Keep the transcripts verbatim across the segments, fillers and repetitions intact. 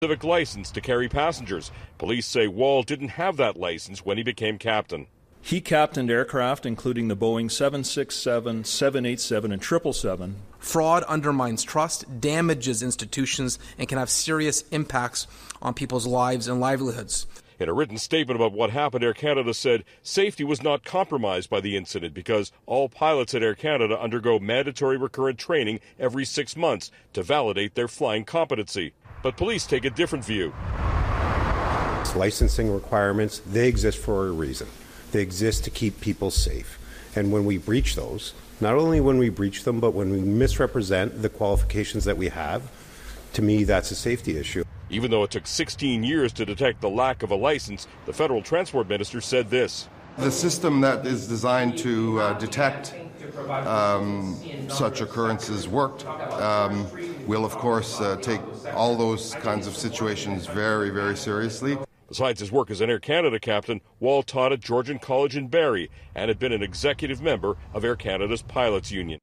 Civic license to carry passengers. Police say Wall didn't have that license when he became captain. He captained aircraft including the Boeing seven sixty-seven, seven eighty-seven, and triple seven. Fraud undermines trust, damages institutions, and can have serious impacts on people's lives and livelihoods. In a written statement about what happened, Air Canada said safety was not compromised by the incident because all pilots at Air Canada undergo mandatory recurrent training every six months to validate their flying competency. But police take a different view. Licensing requirements, they exist for a reason. They exist to keep people safe. And when we breach those, not only when we breach them, but when we misrepresent the qualifications that we have, to me, that's a safety issue. Even though it took sixteen years to detect the lack of a license, the federal transport minister said this. The system that is designed to uh, detect um, such occurrences worked. Um, we'll, of course, uh, take all those kinds of situations very, very seriously. Besides his work as an Air Canada captain, Wall taught at Georgian College in Barrie and had been an executive member of Air Canada's Pilots Union.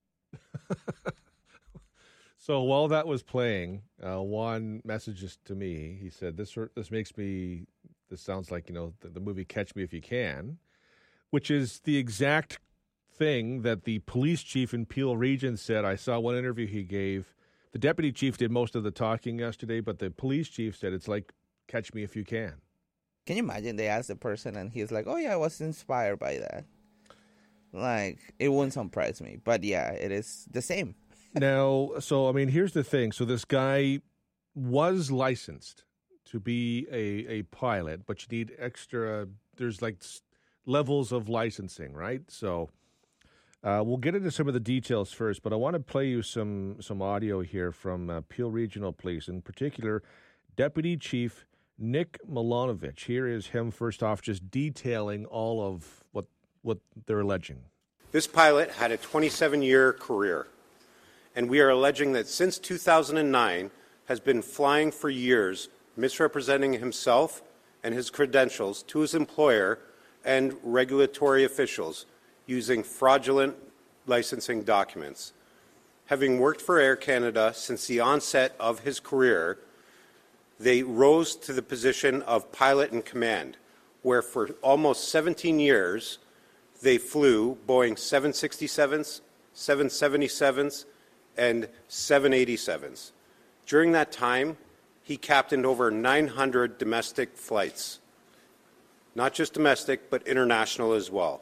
So while that was playing, uh, Juan messages to me. He said, this this makes me, this sounds like, you know, the, the movie Catch Me If You Can, which is the exact thing that the police chief in Peel Region said. I saw one interview he gave. The deputy chief did most of the talking yesterday, but the police chief said it's like Catch Me If You Can. Can you imagine they asked the person and he's like, oh, yeah, I was inspired by that. Like, it wouldn't surprise me. But, yeah, it is the same. Now, so, I mean, here's the thing. So this guy was licensed to be a, a pilot, but you need extra, there's like levels of licensing, right? So uh, we'll get into some of the details first, but I want to play you some, some audio here from uh, Peel Regional Police, in particular, Deputy Chief Nick Milanovich. Here is him, first off, just detailing all of what what they're alleging. This pilot had a twenty-seven-year career, and we are alleging that since two thousand nine has been flying for years, misrepresenting himself and his credentials to his employer and regulatory officials using fraudulent licensing documents. Having worked for Air Canada since the onset of his career, they rose to the position of pilot in command, where for almost seventeen years they flew Boeing seven sixty-sevens, seven seventy-sevens, and seven eighty-sevens. During that time, he captained over nine hundred domestic flights, not just domestic, but international as well,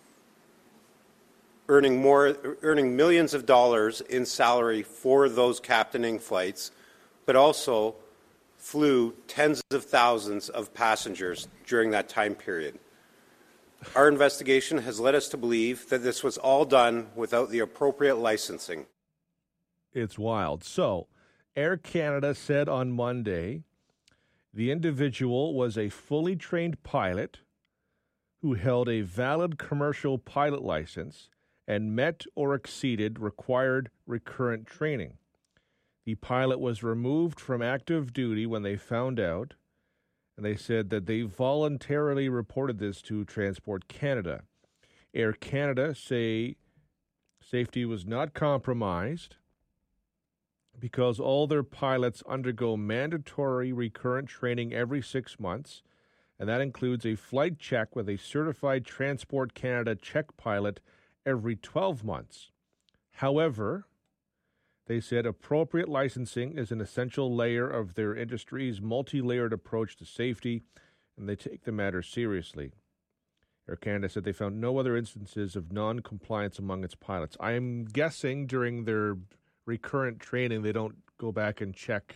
earning more, earning millions of dollars in salary for those captaining flights, but also flew tens of thousands of passengers during that time period. Our investigation has led us to believe that this was all done without the appropriate licensing. It's wild. So, Air Canada said on Monday the individual was a fully trained pilot who held a valid commercial pilot license and met or exceeded required recurrent training. The pilot was removed from active duty when they found out, and they said that they voluntarily reported this to Transport Canada. Air Canada say safety was not compromised because all their pilots undergo mandatory recurrent training every six months, and that includes a flight check with a certified Transport Canada check pilot every twelve months. However, they said appropriate licensing is an essential layer of their industry's multi-layered approach to safety, and they take the matter seriously. Air Canada said they found no other instances of non-compliance among its pilots. I am guessing during their recurrent training they don't go back and check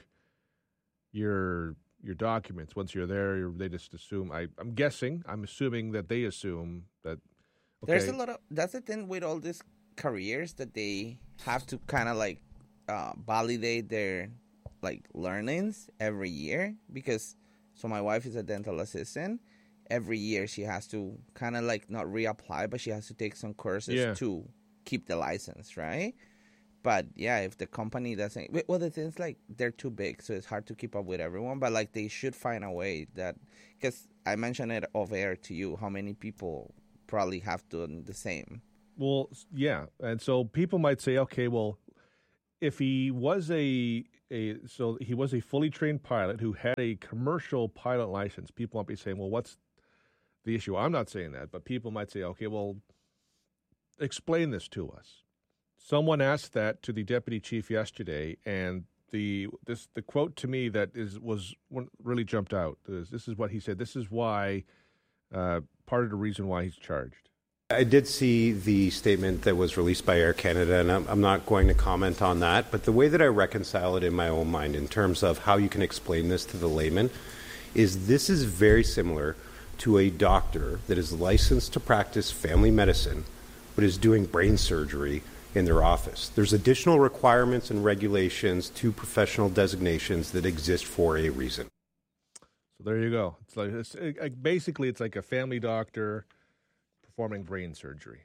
your your documents. Once you're there, they just assume. I, I'm guessing, I'm assuming that they assume that, okay. There's a lot of, that's the thing with all these careers, that they have to kind of like uh, validate their like learnings every year, because, so my wife is a dental assistant. Every year she has to kind of like not reapply, but she has to take some courses yeah. to keep the license, right? But yeah, if the company doesn't, well, the thing's like they're too big, so it's hard to keep up with everyone. But like they should find a way that, because I mentioned it off air to you, how many people probably have done the same. Well, yeah, and so people might say, okay, well, if he was a a so he was a fully trained pilot who had a commercial pilot license. People might be saying, well, what's the issue? I'm not saying that, but people might say, okay, well, explain this to us. Someone asked that to the deputy chief yesterday, and the this the quote to me that is was really jumped out. Is, this is what he said. This is why uh, part of the reason why he's charged. I did see the statement that was released by Air Canada, and I'm, I'm not going to comment on that, but the way that I reconcile it in my own mind in terms of how you can explain this to the layman is this is very similar to a doctor that is licensed to practice family medicine but is doing brain surgery in their office. There's additional requirements and regulations to professional designations that exist for a reason. So there you go. It's like it's, it, basically it's like a family doctor performing brain surgery.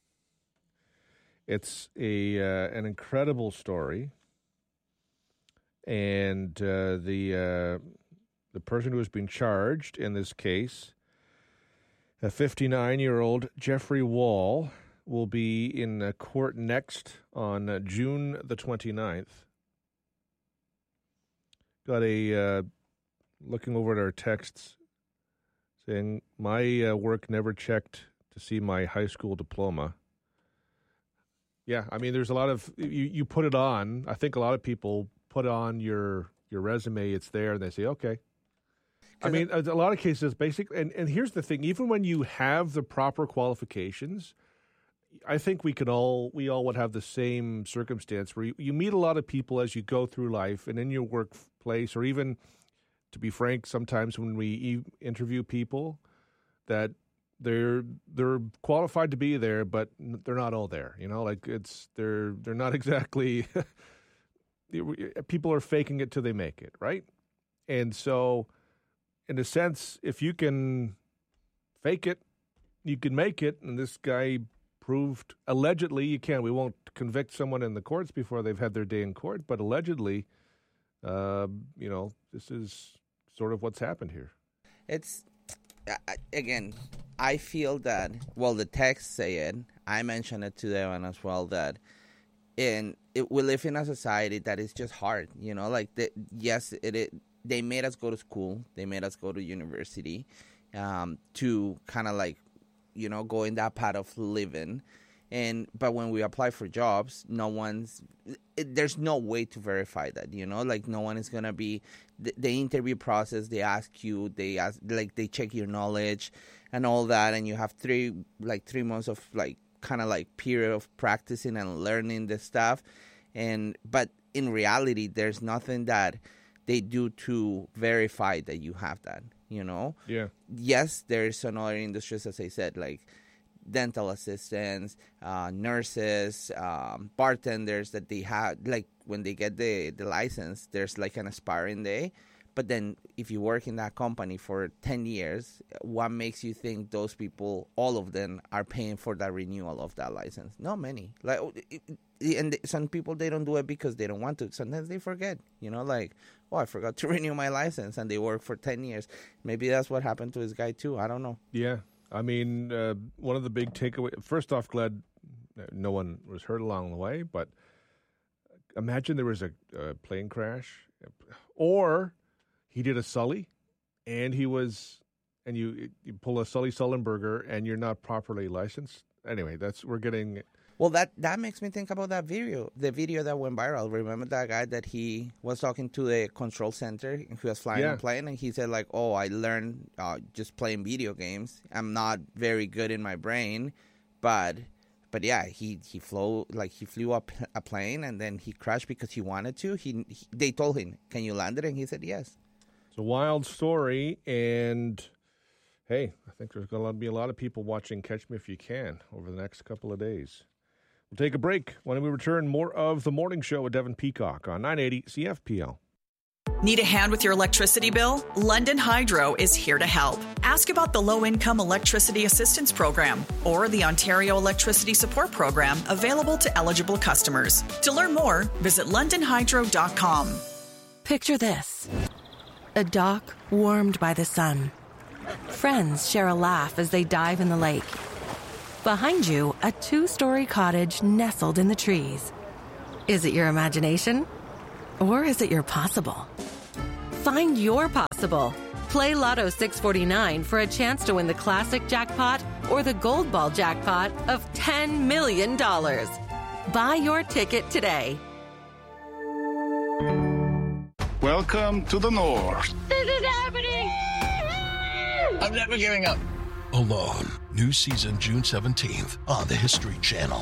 It's a uh, an incredible story, and uh, the uh, the person who has been charged in this case, a fifty-nine-year-old Jeffrey Wall, will be in uh, court next on uh, June the twenty-ninth. Got a uh, looking over at our texts saying my uh, work never checked to see my high school diploma. Yeah, I mean, there's a lot of, you, you put it on. I think a lot of people put on your your resume, it's there, and they say, okay. I mean, a, a lot of cases, basically, and, and here's the thing, even when you have the proper qualifications, I think we could all, we all would have the same circumstance where you, you meet a lot of people as you go through life and in your workplace, or even, to be frank, sometimes when we e- interview people, that they're they're qualified to be there, but they're not all there. You know, like it's they're they're not exactly. People are faking it till they make it, right? And so, in a sense, if you can fake it, you can make it. And this guy proved allegedly you can. We won't convict someone in the courts before they've had their day in court, but allegedly, uh, you know, this is sort of what's happened here. It's. Again, I feel that, well, the texts say it. I mentioned it to them as well, that in it, we live in a society that is just hard. You know, like, the, yes, it, it they made us go to school. They made us go to university um, to kind of like, you know, go in that path of living. And but when we apply for jobs, no one's it, there's no way to verify that, you know, like no one is gonna be the, the interview process. They ask you, they ask like they check your knowledge and all that, and you have three like three months of like kind of like period of practicing and learning the stuff. And but in reality, there's nothing that they do to verify that you have that, you know. Yeah. Yes, there's another industries, as I said, like dental assistants, uh, nurses, um, bartenders that they have, like when they get the, the license, there's like an expiring day. But then if you work in that company for ten years, what makes you think those people, all of them, are paying for that renewal of that license? Not many. Like, and some people, they don't do it because they don't want to. Sometimes they forget, you know, like, oh, I forgot to renew my license, and they work for ten years. Maybe that's what happened to this guy too. I don't know. Yeah. I mean, uh, one of the big takeaways, first off, glad no one was hurt along the way, but imagine there was a, a plane crash, or he did a Sully, and he was, and you you pull a Sully Sullenberger, and you're not properly licensed. Anyway, that's, we're getting... Well, that, that makes me think about that video, the video that went viral. Remember that guy that he was talking to the control center, and he was flying Yeah. a plane, and he said, like, oh, I learned uh, just playing video games. I'm not very good in my brain, but but yeah, he he flew like he flew up a plane, and then he crashed because he wanted to. He, he they told him, can you land it? And he said yes. It's a wild story, and hey, I think there's going to be a lot of people watching Catch Me If You Can over the next couple of days. We'll take a break. When we return, more of The Morning Show with Devin Peacock on nine eighty C F P L. Need a hand with your electricity bill? London Hydro is here to help. Ask about the Low-Income Electricity Assistance Program or the Ontario Electricity Support Program available to eligible customers. To learn more, visit london hydro dot com. Picture this. A dock warmed by the sun. Friends share a laugh as they dive in the lake. Behind you, a two-story cottage nestled in the trees. Is it your imagination? Or is it your possible? Find your possible. Play Lotto six forty-nine for a chance to win the classic jackpot or the gold ball jackpot of ten million dollars. Buy your ticket today. Welcome to the North. This is happening! I'm never giving up. Alone. New season June seventeenth on the History Channel.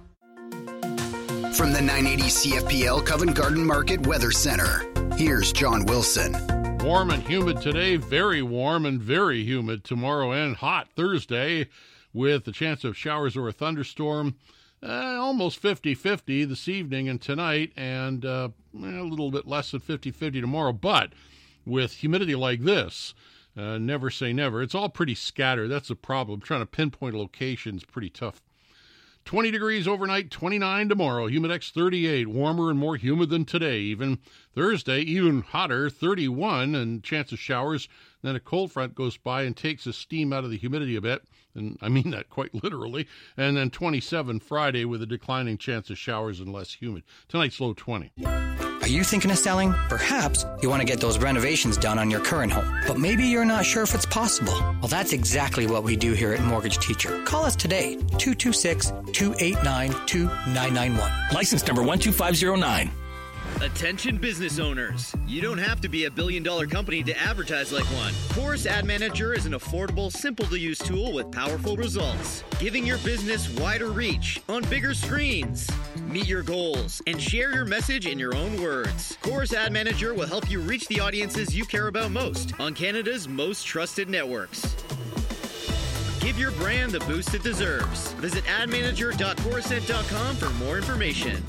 From the nine eighty C F P L Covent Garden Market Weather Center, here's John Wilson. Warm and humid today, very warm and very humid tomorrow, and hot Thursday with the chance of showers or a thunderstorm. Uh, almost fifty-fifty this evening and tonight, and uh, a little bit less than fifty-fifty tomorrow. But with humidity like this, uh, never say never. It's all pretty scattered. That's the problem. Trying to pinpoint a location is pretty tough. twenty degrees overnight, twenty-nine tomorrow. Humidex thirty-eight, warmer and more humid than today. Even Thursday, even hotter, thirty-one, and chance of showers. Then a cold front goes by and takes the steam out of the humidity a bit, and I mean that quite literally. And then twenty-seven Friday with a declining chance of showers and less humid. Tonight's low twenty. Are you thinking of selling? Perhaps you want to get those renovations done on your current home, but maybe you're not sure if it's possible. Well, that's exactly what we do here at Mortgage Teacher. Call us today, two two six, two eight nine, two nine nine one. License number one two five zero nine. Attention business owners. You don't have to be a billion dollar company to advertise like one. Chorus Ad Manager is an affordable, simple to use tool with powerful results, giving your business wider reach on bigger screens. Meet your goals and share your message in your own words. Chorus Ad Manager will help you reach the audiences you care about most on Canada's most trusted networks. Give your brand the boost it deserves. Visit ad manager dot chorusnet dot com for more information.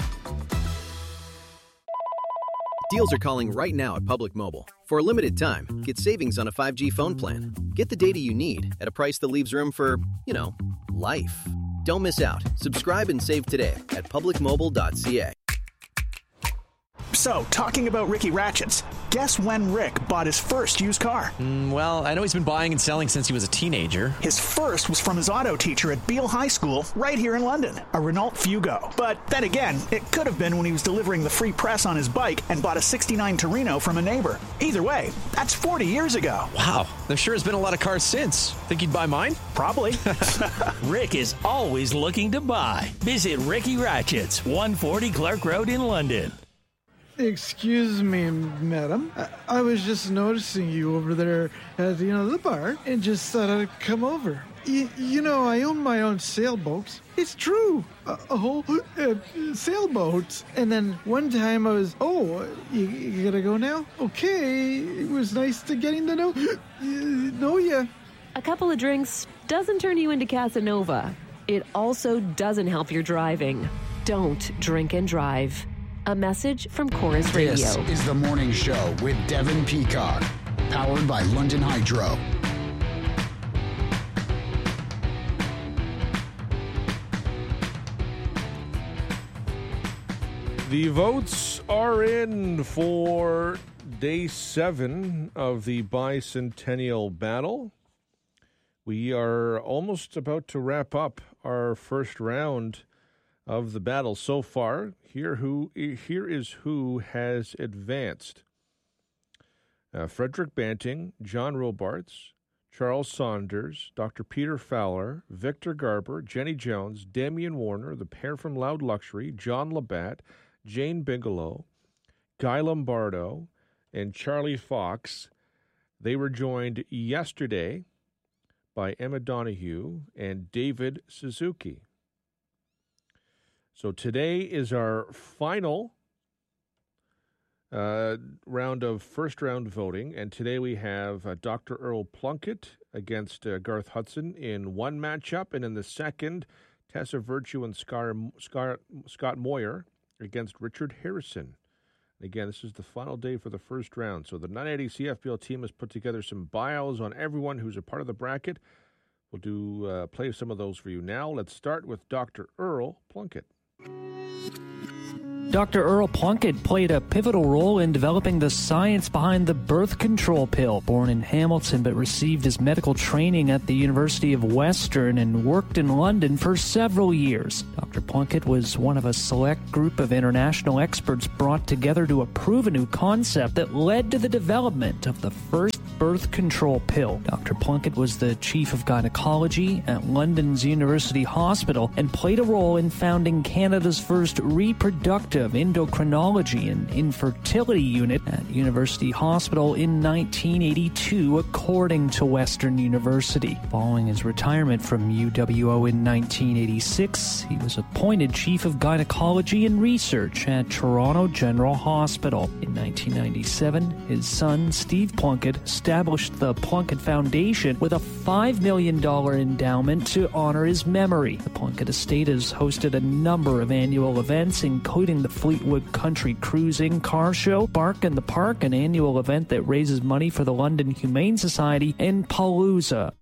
Deals are calling right now at Public Mobile. For a limited time, get savings on a five G phone plan. Get the data you need at a price that leaves room for, you know, life. Don't miss out. Subscribe and save today at public mobile dot c a. So, talking about Ricky Ratchets, guess when Rick bought his first used car? Mm, well, I know he's been buying and selling since he was a teenager. His first was from his auto teacher at Beale High School, right here in London, a Renault Fugo. But then again, it could have been when he was delivering the free press on his bike and bought a sixty-nine Torino from a neighbor. Either way, that's forty years ago. Wow, there sure has been a lot of cars since. Think he'd buy mine? Probably. Rick is always looking to buy. Visit Ricky Ratchets, one forty Clark Road in London. Excuse me, madam. I, I was just noticing you over there at, you know, the bar and just thought I'd come over. Y- you know, I own my own sailboat. It's true. A, a whole uh, sailboat. And then one time I was, oh, you, you gotta go now? Okay. It was nice to getting to know, uh, know ya. A couple of drinks doesn't turn you into Casanova. It also doesn't help your driving. Don't drink and drive. A message from Chorus Radio. This is the morning show with Devin Peacock, powered by London Hydro. The votes are in for day seven of the bicentennial battle. We are almost about to wrap up our first round of the battle so far. Here who here is who has advanced. Uh, Frederick Banting, John Robarts, Charles Saunders, Doctor Peter Fowler, Victor Garber, Jenny Jones, Damian Warner, the pair from Loud Luxury, John Labatt, Jane Bigelow, Guy Lombardo, and Charlie Fox. They were joined yesterday by Emma Donahue and David Suzuki. So today is our final uh, round of first-round voting, and today we have uh, Doctor Earl Plunkett against uh, Garth Hudson in one matchup, and in the second, Tessa Virtue and Scar, Scar, Scott Moyer against Richard Harrison. And again, this is the final day for the first round. So the nine eighty C F P L team has put together some bios on everyone who's a part of the bracket. We'll do uh, play some of those for you now. Let's start with Doctor Earl Plunkett. Doctor Earl Plunkett played a pivotal role in developing the science behind the birth control pill. Born in Hamilton but received his medical training at the University of Western and worked in London for several years. Doctor Plunkett was one of a select group of international experts brought together to approve a new concept that led to the development of the first birth control pill. Doctor Plunkett was the chief of gynecology at London's University Hospital and played a role in founding Canada's first reproductive endocrinology and infertility unit at University Hospital in nineteen eighty-two, according to Western University. Following his retirement from U W O in nineteen eighty-six, he was appointed chief of gynecology and research at Toronto General Hospital. In nineteen ninety-seven, his son, Steve Plunkett, established the Plunkett Foundation with a five million dollars endowment to honor his memory. The Plunkett estate has hosted a number of annual events, including the Fleetwood Country Cruising Car Show, Bark in the Park, an annual event that raises money for the London Humane Society, and Palooza.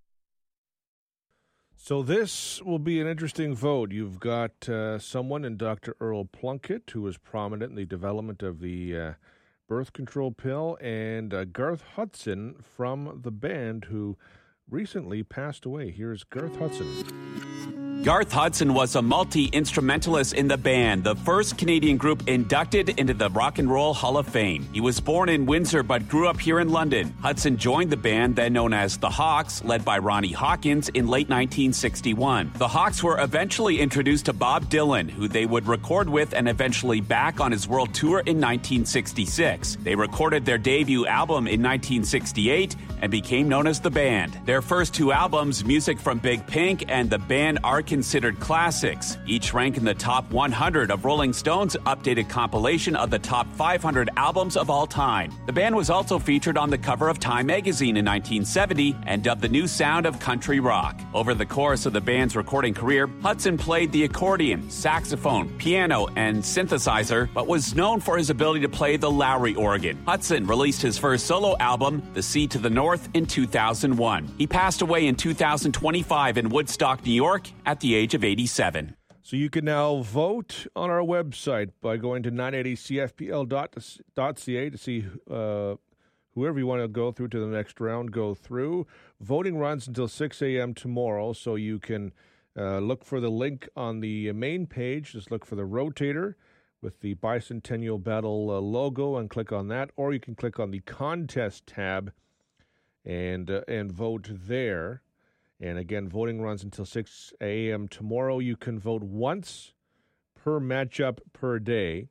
So this will be an interesting vote. You've got uh, someone in Doctor Earl Plunkett, who was prominent in the development of the uh, birth control pill, and uh, Garth Hudson from the band, who recently passed away. Here's Garth Hudson. Garth Hudson was a multi-instrumentalist in the band, the first Canadian group inducted into the Rock and Roll Hall of Fame. He was born in Windsor but grew up here in London. Hudson joined the band, then known as the Hawks, led by Ronnie Hawkins, in late nineteen sixty-one. The Hawks were eventually introduced to Bob Dylan, who they would record with and eventually back on his world tour in nineteen sixty-six. They recorded their debut album in nineteen sixty-eight and became known as the band. Their first two albums, Music from Big Pink and The Band, are considered classics. Each rank in the top one hundred of Rolling Stone's updated compilation of the top five hundred albums of all time. The band was also featured on the cover of Time magazine in nineteen seventy and dubbed the new sound of country rock. Over the course of the band's recording career, Hudson played the accordion, saxophone, piano, and synthesizer, but was known for his ability to play the Lowry organ. Hudson released his first solo album, The Sea to the North, in two thousand one. He passed away in two thousand twenty-five in Woodstock, New York, at the age of eighty-seven. So you can now vote on our website by going to nine eighty C F P L dot C A to see uh, whoever you want to go through to the next round go through. Voting runs until six a.m. tomorrow, so you can uh, look for the link on the main page. Just look for the rotator with the Bicentennial Battle uh, logo and click on that, or you can click on the contest tab and uh, and vote there. And again, voting runs until six a.m. tomorrow. You can vote once per matchup per day.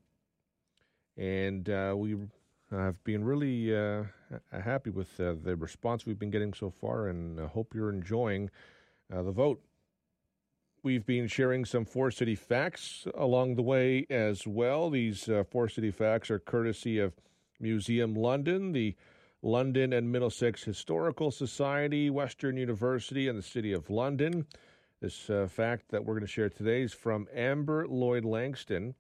And uh, we have been really uh, happy with uh, the response we've been getting so far, and uh, hope you're enjoying uh, the vote. We've been sharing some Four City facts along the way as well. These uh, Four City facts are courtesy of Museum London, the London and Middlesex Historical Society, Western University, and the City of London. This uh, fact that we're going to share today is from Amber Lloyd Langston,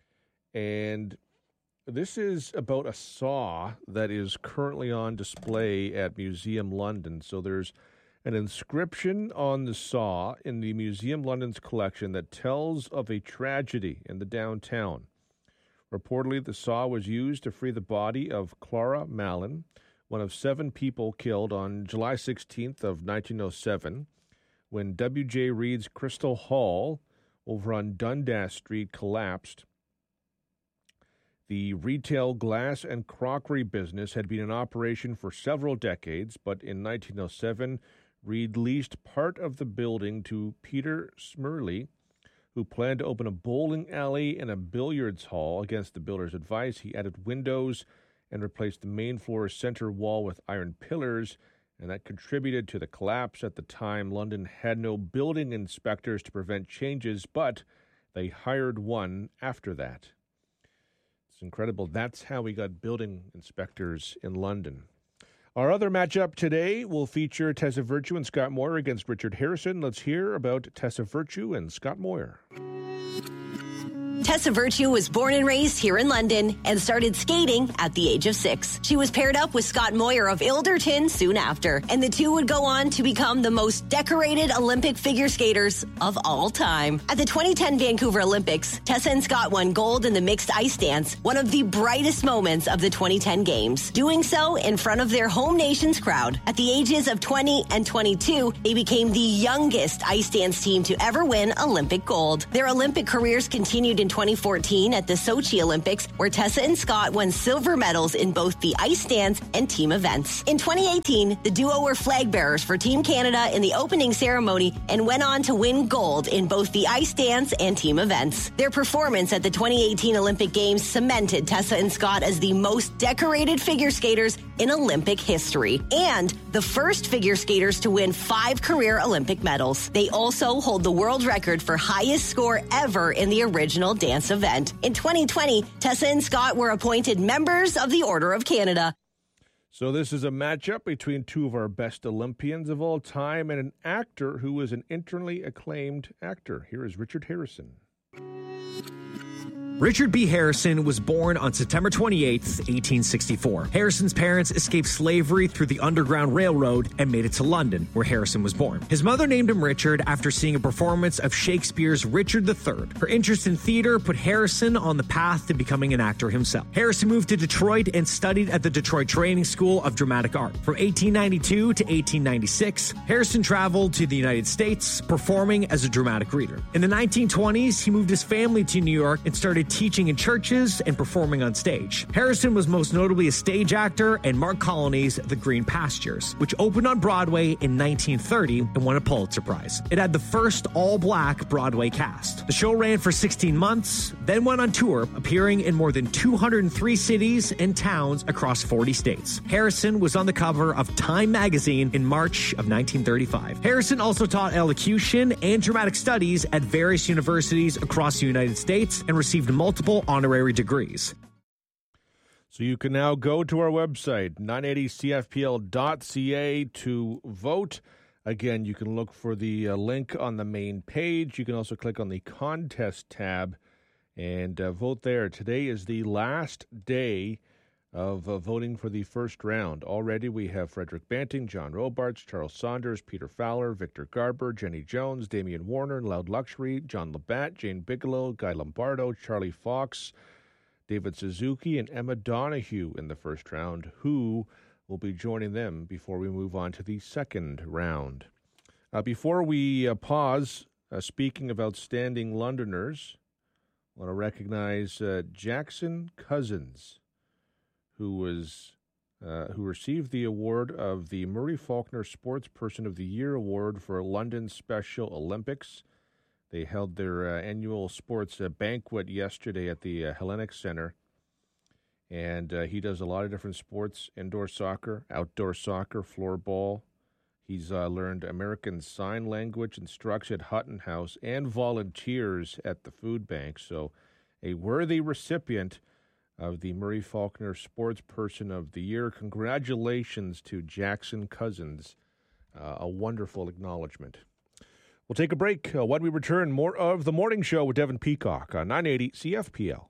and this is about a saw that is currently on display at Museum London. So there's an inscription on the saw in the Museum London's collection that tells of a tragedy in the downtown. Reportedly, the saw was used to free the body of Clara Mallon, one of seven people killed on July sixteenth of nineteen oh seven when W J Reed's Crystal Hall over on Dundas Street collapsed. The retail glass and crockery business had been in operation for several decades, but in nineteen oh seven, Reed leased part of the building to Peter Smurley, who planned to open a bowling alley and a billiards hall. Against the builder's advice, he added windows and replaced the main floor's center wall with iron pillars, and that contributed to the collapse. At the time, London had no building inspectors to prevent changes, but they hired one after that. It's incredible. That's how we got building inspectors in London. Our other matchup today will feature Tessa Virtue and Scott Moir against Richard Harrison. Let's hear about Tessa Virtue and Scott Moir. Tessa Virtue was born and raised here in London and started skating at the age of six. She was paired up with Scott Moyer of Ilderton soon after, and the two would go on to become the most decorated Olympic figure skaters of all time. At the twenty ten Vancouver Olympics, Tessa and Scott won gold in the mixed ice dance, one of the brightest moments of the twenty ten Games, doing so in front of their home nation's crowd. At the ages of twenty and twenty-two, they became the youngest ice dance team to ever win Olympic gold. Their Olympic careers continued in twenty fourteen at the Sochi Olympics, where Tessa and Scott won silver medals in both the ice dance and team events. In twenty eighteen, the duo were flag bearers for Team Canada in the opening ceremony and went on to win gold in both the ice dance and team events. Their performance at the twenty eighteen Olympic Games cemented Tessa and Scott as the most decorated figure skaters in Olympic history and the first figure skaters to win five career Olympic medals. They also hold the world record for highest score ever in the original dance event. In twenty twenty, Tessa and Scott were appointed members of the Order of Canada. So this is a matchup between two of our best Olympians of all time and an actor who is an internationally acclaimed actor. Here is Richard Harrison. Richard B. Harrison was born on September twenty-eighth, eighteen sixty-four. Harrison's parents escaped slavery through the Underground Railroad and made it to London, where Harrison was born. His mother named him Richard after seeing a performance of Shakespeare's Richard the Third. Her interest in theater put Harrison on the path to becoming an actor himself. Harrison moved to Detroit and studied at the Detroit Training School of Dramatic Art. From eighteen ninety-two to eighteen ninety-six, Harrison traveled to the United States, performing as a dramatic reader. In the nineteen twenties, he moved his family to New York and started teaching in churches and performing on stage. Harrison was most notably a stage actor in Mark Colony's The Green Pastures, which opened on Broadway in nineteen thirty and won a Pulitzer Prize. It had the first all-black Broadway cast. The show ran for sixteen months, then went on tour, appearing in more than two hundred three cities and towns across forty states. Harrison was on the cover of Time magazine in March of nineteen thirty-five. Harrison also taught elocution and dramatic studies at various universities across the United States and received multiple honorary degrees. So you can now go to our website, nine eighty C F P L dot C A, to vote. Again, you can look for the uh, link on the main page. You can also click on the contest tab and uh, vote there. Today is the last day of uh, voting for the first round. Already we have Frederick Banting, John Robarts, Charles Saunders, Peter Fowler, Victor Garber, Jenny Jones, Damian Warner, Loud Luxury, John Labatt, Jane Bigelow, Guy Lombardo, Charlie Fox, David Suzuki, and Emma Donahue in the first round, who will be joining them before we move on to the second round. Uh, before we uh, pause, uh, speaking of outstanding Londoners, I want to recognize uh, Jackson Cousins, who was uh, who received the award of the Murray Faulkner Sportsperson of the Year Award for London Special Olympics. They held their uh, annual sports uh, banquet yesterday at the uh, Hellenic Center, and uh, he does a lot of different sports: indoor soccer, outdoor soccer, floorball. He's uh, learned American Sign Language, instructs at Hutton House, and volunteers at the food bank. So a worthy recipient of the Murray Faulkner Sportsperson of the Year. Congratulations to Jackson Cousins. Uh, a wonderful acknowledgement. We'll take a break. Uh, when we return, more of The Morning Show with Devin Peacock on nine eighty C F P L.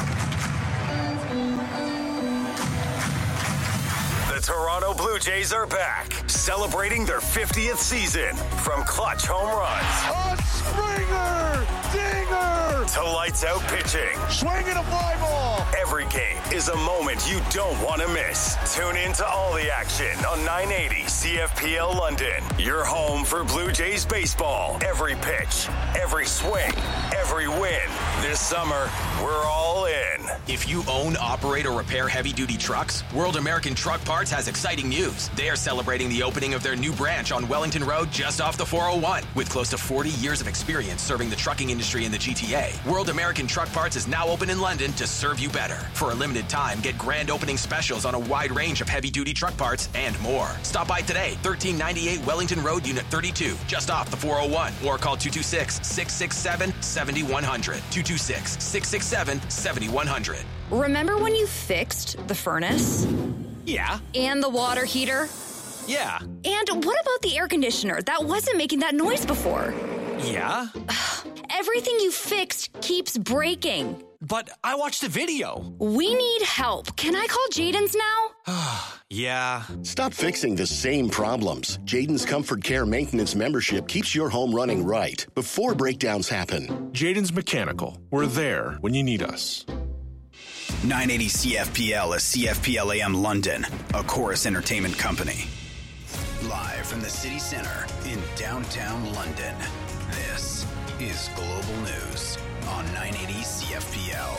The Toronto Blue Jays are back, celebrating their fiftieth season. From clutch home runs. A Springer! Dinger! To lights out pitching. Swinging a fly ball! Every game is a moment you don't want to miss. Tune in to all the action on nine eighty C F P L London. Your home for Blue Jays baseball. Every pitch, every swing, every win. This summer, we're all in. If you own, operate, or repair heavy-duty trucks, World American Truck Parts has exciting news. They are celebrating the opening of their new branch on Wellington Road just off the four oh one. With close to forty years of experience serving the trucking industry in the G T A, World American Truck Parts is now open in London to serve you better. For a limited time, get grand opening specials on a wide range of heavy-duty truck parts and more. Stop by today, thirteen ninety-eight Wellington Road, Unit thirty-two, just off the four oh one, or call two two six, six six seven, seven one zero zero, two two six, six six seven, seven one zero zero. Remember when you fixed the furnace? Yeah. And the water heater? Yeah. And what about the air conditioner that wasn't making that noise before? Yeah. Everything you fixed keeps breaking. But I watched the video. We need help. Can I call Jaden's now? Yeah. Stop fixing the same problems. Jaden's Comfort Care Maintenance membership keeps your home running right before breakdowns happen. Jaden's Mechanical. We're there when you need us. nine eighty C F P L is C F P L A M London, a Chorus Entertainment company. Live from the city center in downtown London, this is Global News on nine eighty C F P L.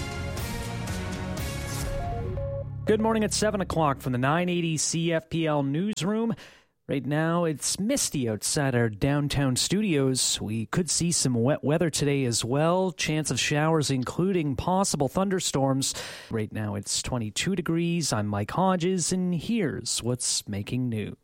Good morning at seven o'clock from the nine eighty C F P L newsroom. Right now, it's misty outside our downtown studios. We could see some wet weather today as well. Chance of showers, including possible thunderstorms. Right now, it's twenty-two degrees. I'm Mike Hodges, and here's what's making news.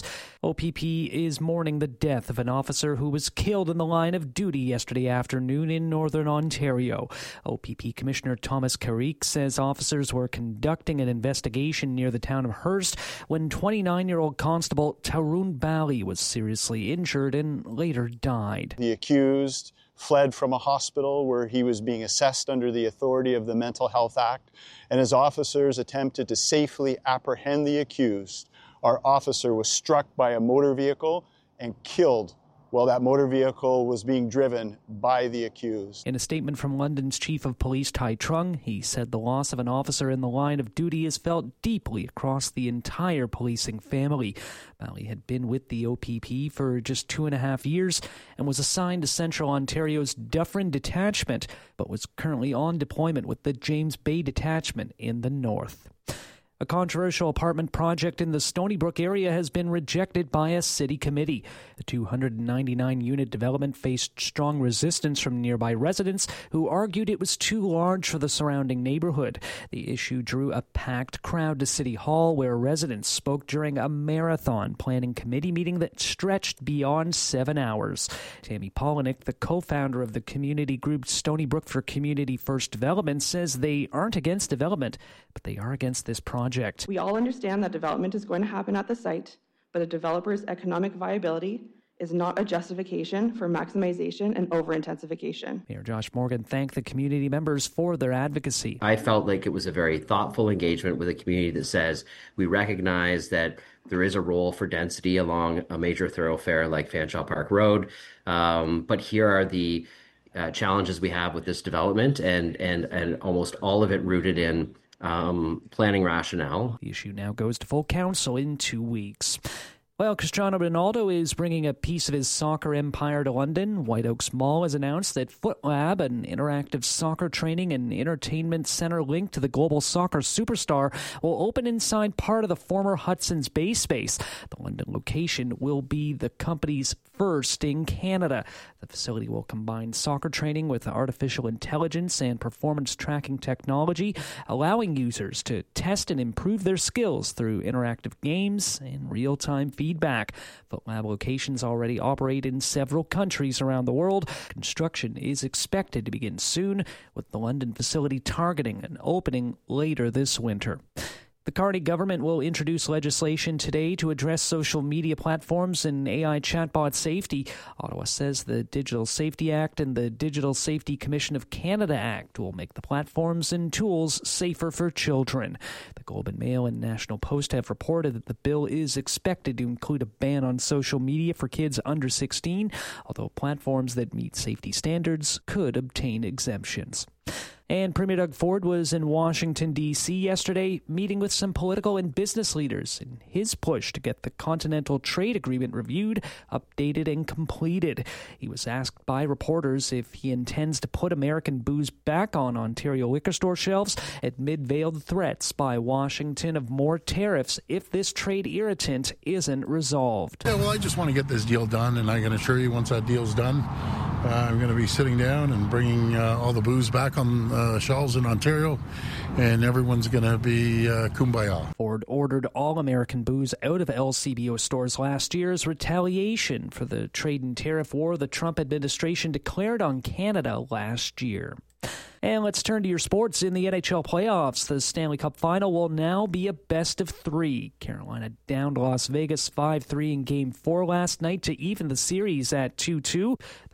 O P P is mourning the death of an officer who was killed in the line of duty yesterday afternoon in Northern Ontario. O P P Commissioner Thomas Carrique says officers were conducting an investigation near the town of Hearst when twenty-nine-year-old Constable Tarun Bali was seriously injured and later died. The accused fled from a hospital where he was being assessed under the authority of the Mental Health Act, and as officers attempted to safely apprehend the accused, our officer was struck by a motor vehicle and killed while that motor vehicle was being driven by the accused. In a statement from London's Chief of Police, Tai Trung, he said the loss of an officer in the line of duty is felt deeply across the entire policing family. Bali had been with the O P P for just two and a half years and was assigned to Central Ontario's Dufferin Detachment, but was currently on deployment with the James Bay Detachment in the north. A controversial apartment project in the Stony Brook area has been rejected by a city committee. The two hundred ninety-nine unit development faced strong resistance from nearby residents who argued it was too large for the surrounding neighborhood. The issue drew a packed crowd to City Hall, where residents spoke during a marathon planning committee meeting that stretched beyond seven hours. Tammy Polinick, the co-founder of the community group Stony Brook for Community First Development, says they aren't against development, but they are against this project. We all understand that development is going to happen at the site, but a developer's economic viability is not a justification for maximization and over-intensification. Mayor Josh Morgan thanked the community members for their advocacy. I felt like it was a very thoughtful engagement with a community that says we recognize that there is a role for density along a major thoroughfare like Fanshawe Park Road, um, but here are the uh, challenges we have with this development, and and and almost all of it rooted in Um, planning rationale. The issue now goes to full council in two weeks. Well, Cristiano Ronaldo is bringing a piece of his soccer empire to London. White Oaks Mall has announced that FootLab, an interactive soccer training and entertainment center linked to the global soccer superstar, will open inside part of the former Hudson's Bay space. The London location will be the company's first in Canada. The facility will combine soccer training with artificial intelligence and performance tracking technology, allowing users to test and improve their skills through interactive games and real-time feedback. FootLab locations already operate in several countries around the world. Construction is expected to begin soon, with the London facility targeting an opening later this winter. The Carney government will introduce legislation today to address social media platforms and A I chatbot safety. Ottawa says the Digital Safety Act and the Digital Safety Commission of Canada Act will make the platforms and tools safer for children. The Globe and Mail and National Post have reported that the bill is expected to include a ban on social media for kids under sixteen, although platforms that meet safety standards could obtain exemptions. And Premier Doug Ford was in Washington, D C yesterday, meeting with some political and business leaders in his push to get the Continental Trade Agreement reviewed, updated, and completed. He was asked by reporters if he intends to put American booze back on Ontario liquor store shelves amid veiled threats by Washington of more tariffs if this trade irritant isn't resolved. Yeah, well, I just want to get this deal done, and I can assure you once that deal's done, uh, I'm going to be sitting down and bringing uh, all the booze back on Uh, shelves in Ontario, and everyone's going to be uh, kumbaya. Ford ordered all American booze out of L C B O stores last year as retaliation for the trade and tariff war the Trump administration declared on Canada last year. And let's turn to your sports. In the N H L playoffs, the Stanley Cup Final will now be a best of three. Carolina down to Las Vegas five three in Game four last night to even the series at two two. The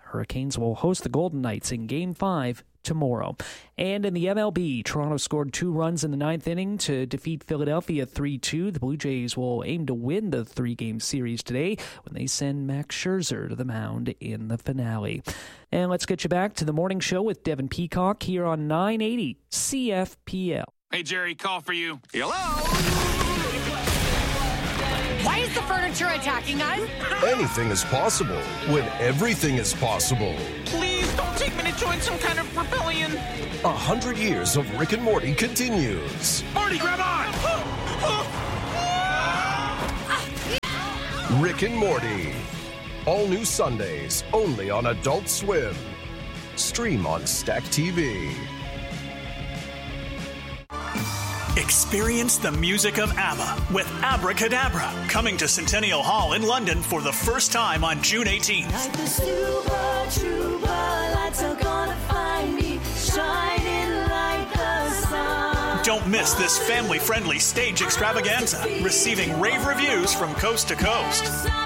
Hurricanes will host the Golden Knights in Game five tomorrow. And in the M L B, Toronto scored two runs in the ninth inning to defeat Philadelphia three two. The Blue Jays will aim to win the three-game series today when they send Max Scherzer to the mound in the finale. And let's get you back to the morning show with Devin Peacock here on nine eighty C F P L. Hey, Jerry, call for you. Hello? Why is the furniture attacking us? Anything is possible when everything is possible. Please don't take me to join some kind of rebellion. A hundred years of Rick and Morty continues. Morty, grab on! Rick and Morty. All new Sundays, only on Adult Swim. Stream on Stack T V. Experience the music of ABBA with Abracadabra, coming to Centennial Hall in London for the first time on June eighteenth. Like the super trooper, lights are gonna find me, shining like the sun. Don't miss this family-friendly stage extravaganza, receiving rave reviews from coast to coast.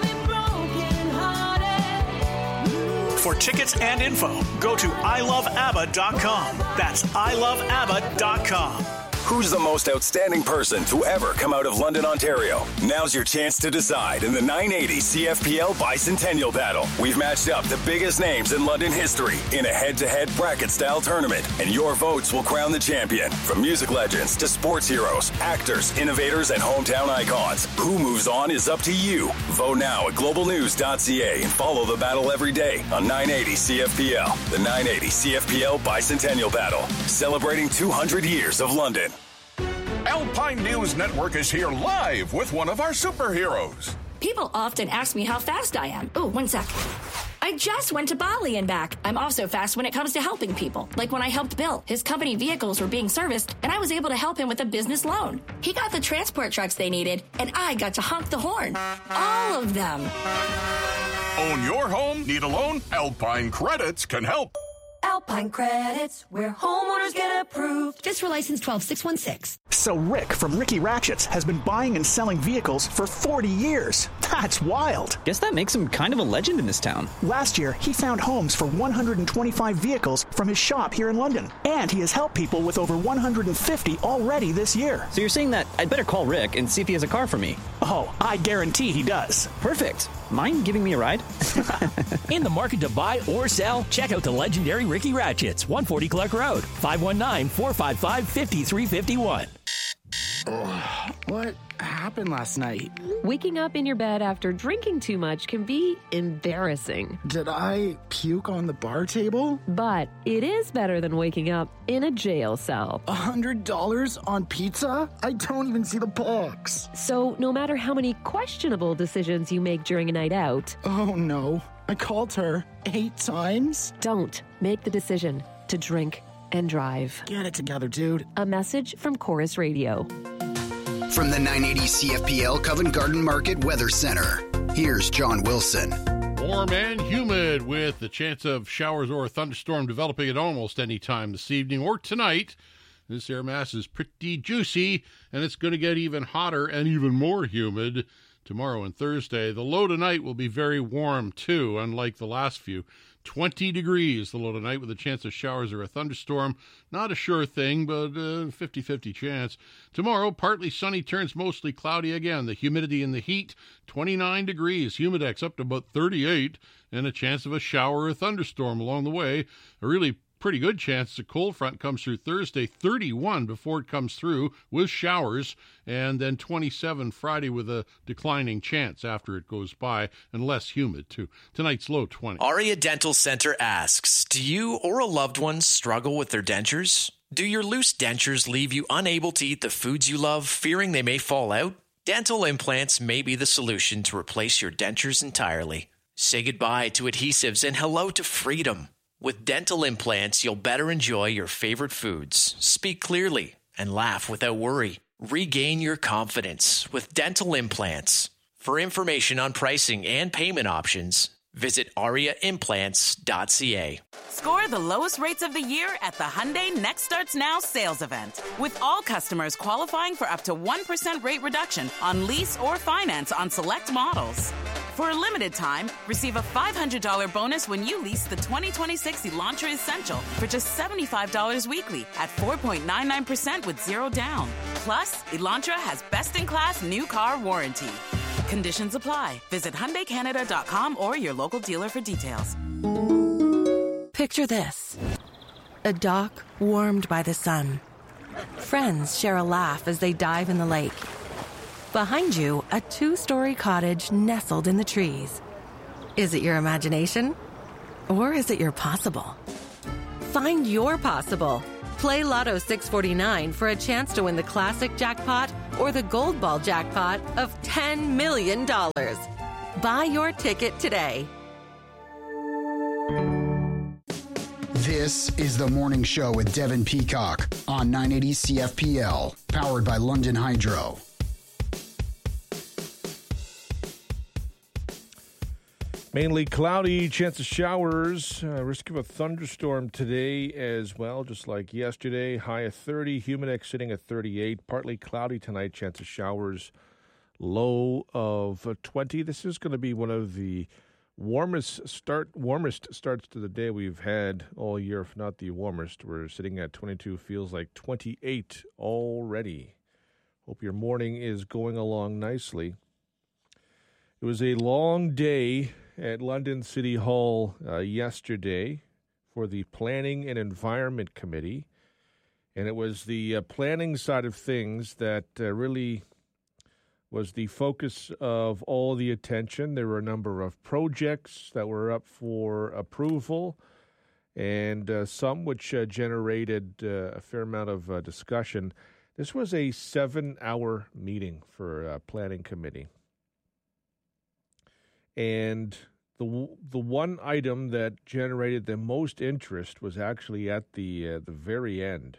For tickets and info, go to I love abba dot com. That's I love abba dot com. Who's the most outstanding person to ever come out of London, Ontario? Now's your chance to decide in the nine eighty C F P L Bicentennial Battle. We've matched up the biggest names in London history in a head-to-head bracket-style tournament, and your votes will crown the champion. From music legends to sports heroes, actors, innovators, and hometown icons. Who moves on is up to you. Vote now at global news dot c a and follow the battle every day on nine eighty C F P L. The nine eighty C F P L Bicentennial Battle, celebrating two hundred years of London. Alpine News Network is here live with one of our superheroes. People often ask me how fast I am. Oh, one sec. I just went to Bali and back. I'm also fast when it comes to helping people. Like when I helped Bill. His company vehicles were being serviced, and I was able to help him with a business loan. He got the transport trucks they needed, and I got to honk the horn. All of them. Own your home? Need a loan? Alpine Credits can help. Alpine Credits, where homeowners get approved. Just for license twelve six one six. So Rick from Ricky Ratchets has been buying and selling vehicles for forty years. That's wild. Guess that makes him kind of a legend in this town. Last year, he found homes for one hundred twenty-five vehicles from his shop here in London. And he has helped people with over one hundred fifty already this year. So you're saying that I'd better call Rick and see if he has a car for me? Oh, I guarantee he does. Perfect. Mind giving me a ride? In the market to buy or sell? Check out the legendary Ricky Ratchets, one forty Clark Road, five one nine, four five five, five three five one. Oh, what happened last night? Waking up in your bed after drinking too much can be embarrassing. Did I puke on the bar table? But it is better than waking up in a jail cell. A hundred dollars on pizza? I don't even see the box. So no matter how many questionable decisions you make during a night out... Oh no, I called her eight times? Don't make the decision to drink and drive. Get it together, dude. A message from Chorus Radio. From the nine eighty C F P L Covent Garden Market Weather Center, here's John Wilson. Warm and humid with the chance of showers or a thunderstorm developing at almost any time this evening or tonight. This air mass is pretty juicy, and it's going to get even hotter and even more humid tomorrow and Thursday. The low tonight will be very warm, too, unlike the last few. twenty degrees the low tonight with a chance of showers or a thunderstorm. Not a sure thing, but a fifty-fifty chance. Tomorrow, partly sunny turns mostly cloudy again. The humidity and the heat, twenty-nine degrees. Humidex up to about thirty-eight, and a chance of a shower or a thunderstorm along the way. A really pretty good chance the cold front comes through Thursday, thirty-one before it comes through with showers, and then twenty-seven Friday with a declining chance after it goes by, and less humid too. Tonight's low twenty. Aria Dental Center asks, do you or a loved one struggle with their dentures? Do your loose dentures leave you unable to eat the foods you love, fearing they may fall out? Dental implants may be the solution to replace your dentures entirely. Say goodbye to adhesives and hello to freedom. With dental implants, you'll better enjoy your favorite foods, speak clearly, and laugh without worry. Regain your confidence with dental implants. For information on pricing and payment options, visit aria implants dot c a. Score the lowest rates of the year at the Hyundai Next Starts Now sales event. With all customers qualifying for up to one percent rate reduction on lease or finance on select models. For a limited time, receive a five hundred dollars bonus when you lease the twenty twenty-six Elantra Essential for just seventy-five dollars weekly at four point nine nine percent with zero down. Plus, Elantra has best-in-class new car warranty. Conditions apply. Visit Hyundai Canada dot com or your local dealer for details. Picture this. A dock warmed by the sun. Friends share a laugh as they dive in the lake. Behind you, a two-story cottage nestled in the trees. Is it your imagination? Or is it your possible? Find your possible. Play Lotto six forty-nine for a chance to win the classic jackpot or the gold ball jackpot of ten million dollars. Buy your ticket today. This is The Morning Show with Devin Peacock on nine eighty C F P L, powered by London Hydro. Mainly cloudy, chance of showers, uh, risk of a thunderstorm today as well, just like yesterday. High of thirty, Humidex sitting at thirty-eight. Partly cloudy tonight, chance of showers, low of twenty. This is going to be one of the warmest start, warmest starts to the day we've had all year, if not the warmest. We're sitting at twenty-two, feels like twenty-eight already. Hope your morning is going along nicely. It was a long day at London City Hall uh, yesterday for the Planning and Environment Committee. And it was the uh, planning side of things that uh, really was the focus of all the attention. There were a number of projects that were up for approval, and uh, some which uh, generated uh, a fair amount of uh, discussion. This was a seven-hour meeting for uh, Planning Committee. And the the one item that generated the most interest was actually at the uh, the very end.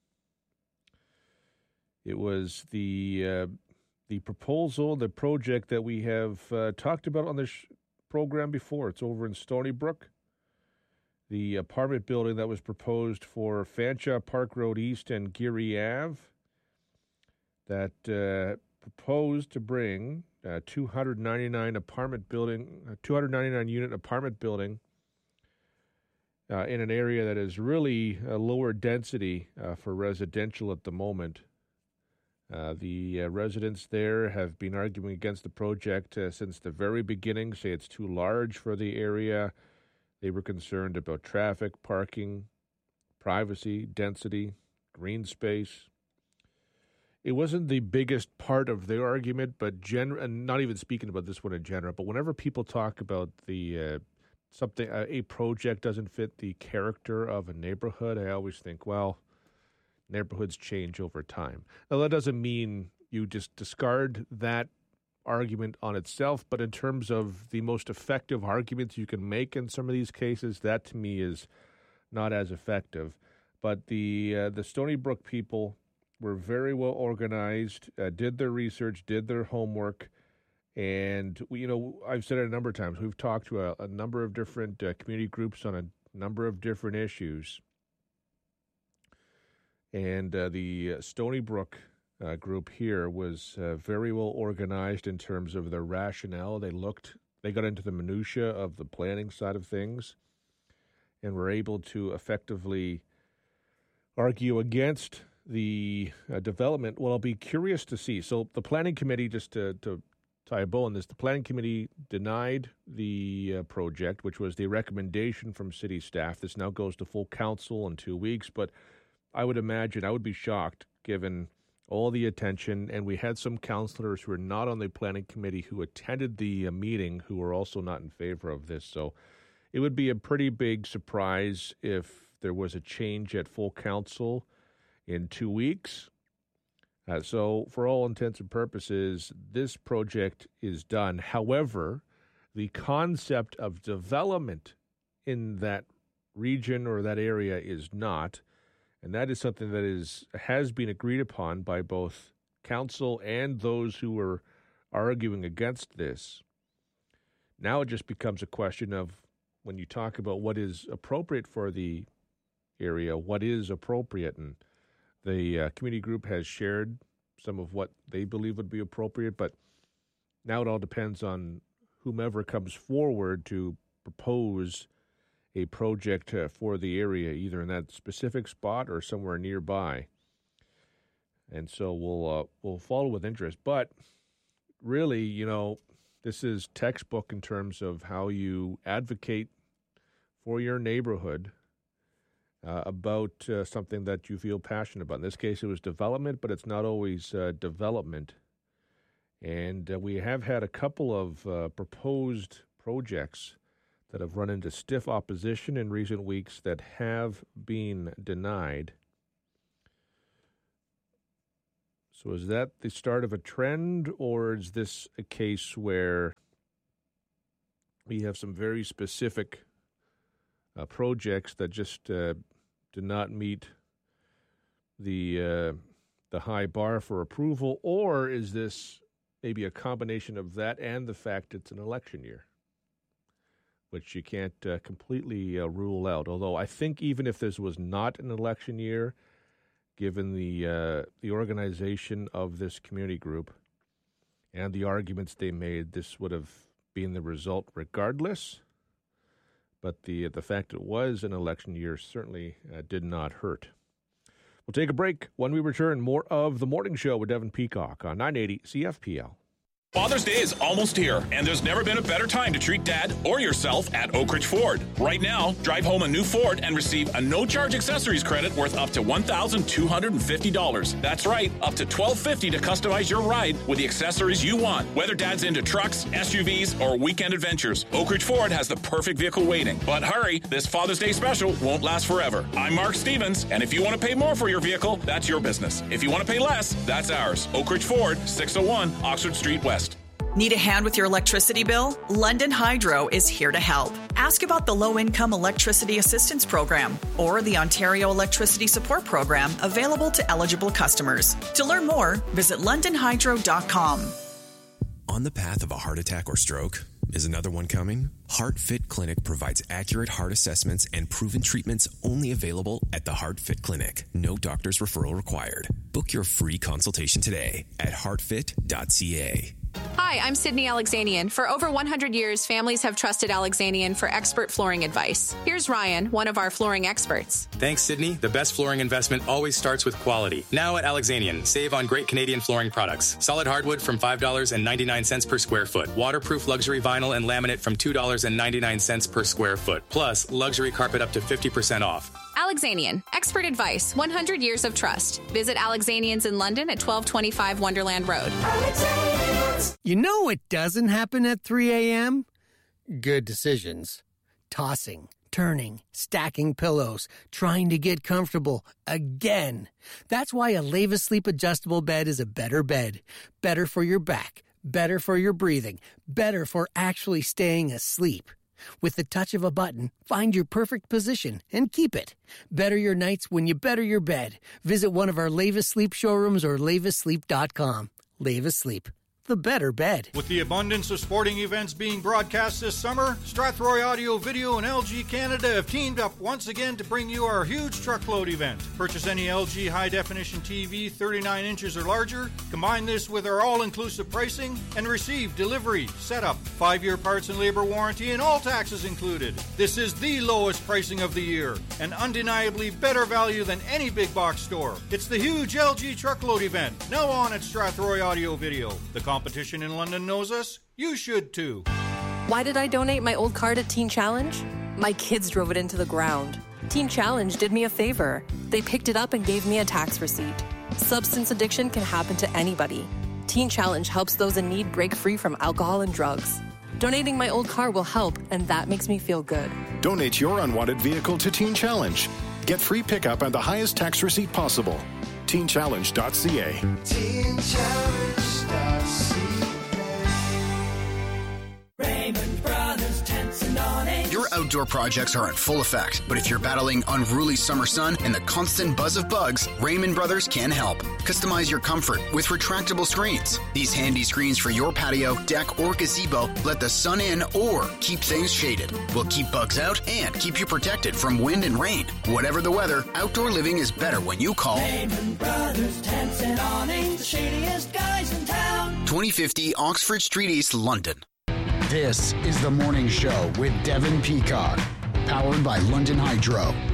It was the uh, the proposal, the project that we have uh, talked about on this program before. It's over in Stony Brook. The apartment building that was proposed for Fanshawe Park Road East and Geary Ave, that uh, proposed to bring Uh, two hundred ninety-nine apartment building, uh, two hundred ninety-nine unit apartment building uh, in an area that is really a lower density uh, for residential at the moment. Uh, the uh, residents there have been arguing against the project uh, since the very beginning, say it's too large for the area. They were concerned about traffic, parking, privacy, density, green space. It wasn't the biggest part of their argument, but gen- and not even speaking about this one in general, but whenever people talk about the uh, something, uh, a project doesn't fit the character of a neighborhood, I always think, well, neighborhoods change over time. Now, that doesn't mean you just discard that argument on itself, but in terms of the most effective arguments you can make in some of these cases, that to me is not as effective. But the uh, the Stony Brook people were very well organized, uh, did their research, did their homework, and we, you know, I've said it a number of times. We've talked to a, a number of different uh, community groups on a number of different issues, and uh, the Stony Brook uh, group here was uh, very well organized in terms of their rationale. They looked, they got into the minutia of the planning side of things, and were able to effectively argue against the uh, development. Well, I'll be curious to see. So the planning committee, just to, to tie a bow on this, the planning committee denied the uh, project, which was the recommendation from city staff. This now goes to full council in two weeks, but I would imagine, I would be shocked given all the attention, and we had some councillors who were not on the planning committee who attended the uh, meeting who were also not in favor of this. So it would be a pretty big surprise if there was a change at full council in two weeks. Uh, so for all intents and purposes, this project is done. However, the concept of development in that region or that area is not. And that is something that is has been agreed upon by both council and those who were arguing against this. Now it just becomes a question of, when you talk about what is appropriate for the area, what is appropriate, and the uh, community group has shared some of what they believe would be appropriate, but now it all depends on whomever comes forward to propose a project uh, for the area, either in that specific spot or somewhere nearby. And so we'll uh, we'll follow with interest. But really, you know, this is textbook in terms of how you advocate for your neighborhood uh, about uh, something that you feel passionate about. In this case, it was development, but it's not always uh, development. And uh, we have had a couple of uh, proposed projects that have run into stiff opposition in recent weeks that have been denied. So is that the start of a trend, or is this a case where we have some very specific uh, projects that just uh, do not meet the uh, the high bar for approval, or is this maybe a combination of that and the fact it's an election year, which you can't uh, completely uh, rule out? Although I think even if this was not an election year, given the uh, the organization of this community group and the arguments they made, this would have been the result regardless. But the the fact it was an election year certainly uh, did not hurt. We'll take a break. When we return, more of The Morning Show with Devin Peacock on nine eighty C F P L. Father's Day is almost here, and there's never been a better time to treat Dad or yourself at Oak Ridge Ford. Right now, drive home a new Ford and receive a no-charge accessories credit worth up to one thousand two hundred fifty dollars. That's right, up to twelve fifty to customize your ride with the accessories you want. Whether Dad's into trucks, S U Vs, or weekend adventures, Oak Ridge Ford has the perfect vehicle waiting. But hurry, this Father's Day special won't last forever. I'm Mark Stevens, and if you want to pay more for your vehicle, that's your business. If you want to pay less, that's ours. Oak Ridge Ford, six oh one Oxford Street West. Need a hand with your electricity bill? London Hydro is here to help. Ask about the Low-Income Electricity Assistance Program or the Ontario Electricity Support Program available to eligible customers. To learn more, visit london hydro dot com. On the path of a heart attack or stroke? Is another one coming? HeartFit Clinic provides accurate heart assessments and proven treatments only available at the HeartFit Clinic. No doctor's referral required. Book your free consultation today at heart fit dot c a. Hi, I'm Sydney Alexanian. For over one hundred years, families have trusted Alexanian for expert flooring advice. Here's Ryan, one of our flooring experts. Thanks, Sydney. The best flooring investment always starts with quality. Now at Alexanian, save on great Canadian flooring products. Solid hardwood from five dollars and ninety-nine cents per square foot. Waterproof luxury vinyl and laminate from two dollars and ninety-nine cents per square foot. Plus, luxury carpet up to fifty percent off. Alexanian, expert advice, one hundred years of trust. Visit Alexanians in London at twelve twenty-five Wonderland Road. You know what doesn't happen at three a.m.? Good decisions. Tossing, turning, stacking pillows, trying to get comfortable again. That's why a Leva Sleep adjustable bed is a better bed. Better for your back, better for your breathing, better for actually staying asleep. With the touch of a button, find your perfect position and keep it. Better your nights when you better your bed. Visit one of our Leva Sleep showrooms or leva sleep dot com. Leva Sleep, the better bed. With the abundance of sporting events being broadcast this summer, Strathroy Audio Video and L G Canada have teamed up once again to bring you our huge truckload event. Purchase any L G high-definition T V thirty-nine inches or larger, combine this with our all-inclusive pricing, and receive delivery, setup, five-year parts and labor warranty, and all taxes included. This is the lowest pricing of the year, and undeniably better value than any big box store. It's the huge L G truckload event, now on at Strathroy Audio Video. The competition in London knows us. You should too. Why did I donate my old car to Teen Challenge? My kids drove it into the ground. Teen Challenge did me a favor. They picked it up and gave me a tax receipt. Substance addiction can happen to anybody. Teen Challenge helps those in need break free from alcohol and drugs. Donating my old car will help, and that makes me feel good. Donate your unwanted vehicle to Teen Challenge. Get free pickup and the highest tax receipt possible. teen challenge dot c a. teen challenge dot c a. Raymond Brothers Tents and Awnings. Your outdoor projects are in full effect, but if you're battling unruly summer sun and the constant buzz of bugs, Raymond Brothers can help. Customize your comfort with retractable screens. These handy screens for your patio, deck, or gazebo let the sun in or keep things shaded. Will keep bugs out and keep you protected from wind and rain. Whatever the weather, outdoor living is better when you call Raymond Brothers Tents and Awnings, the shadiest guys in town. twenty fifty Oxford Street East, London. This is The Morning Show with Devin Peacock, powered by London Hydro.